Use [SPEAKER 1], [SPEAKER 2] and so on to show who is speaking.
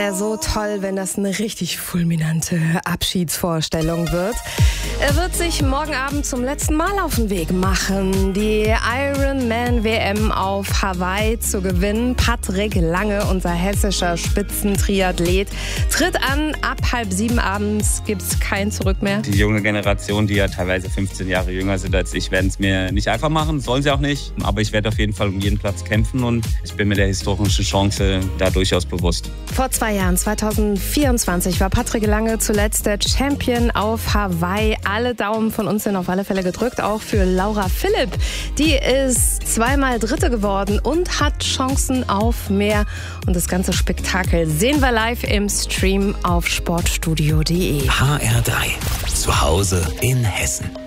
[SPEAKER 1] So toll, wenn das eine richtig fulminante Abschiedsvorstellung wird. Er wird sich morgen Abend zum letzten Mal auf den Weg machen, die Ironman WM auf Hawaii zu gewinnen. Patrick Lange, unser hessischer Spitzentriathlet, tritt an. Ab 6:30 abends gibt's kein Zurück mehr.
[SPEAKER 2] Die junge Generation, die ja teilweise 15 Jahre jünger sind als ich, werden es mir nicht einfach machen, sollen sie auch nicht. Aber ich werde auf jeden Fall um jeden Platz kämpfen und ich bin mir der historischen Chance da durchaus bewusst.
[SPEAKER 1] Vor 2 Jahren, 2024, war Patrick Lange zuletzt der Champion auf Hawaii. Alle Daumen von uns sind auf alle Fälle gedrückt, auch für Laura Philipp. Die ist 2-mal Dritte geworden und hat Chancen auf mehr. Und das ganze Spektakel sehen wir live im Stream auf sportstudio.de.
[SPEAKER 3] HR3, zu Hause in Hessen.